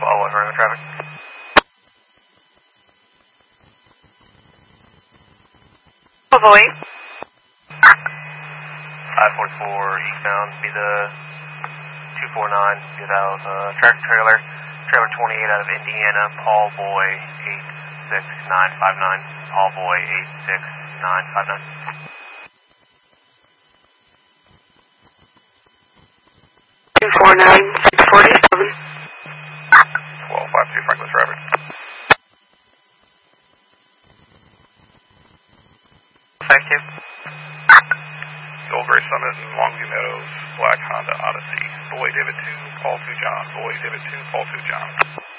12 running traffic. Avoid. 544 eastbound, be the 249, be that was tractor trailer 28 out of Indiana, Paul Boy 86959, Paul Boy 86959. 249-647. 1252 Franklin Forever. Thank you. Old Gray Summit and Longview Meadows, Black Honda Odyssey. Boy David 2, Paul 2 John. Boy David 2, Paul 2 John.